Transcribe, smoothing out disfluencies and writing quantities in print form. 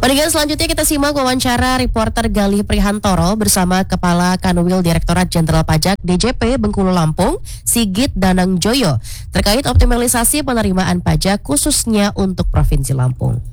Pendengar selanjutnya kita simak wawancara reporter Galih Prihantoro bersama Kepala Kanwil Direktorat Jenderal Pajak DJP Bengkulu Lampung, Sigit Danang Joyo, terkait optimalisasi penerimaan pajak khususnya untuk Provinsi Lampung.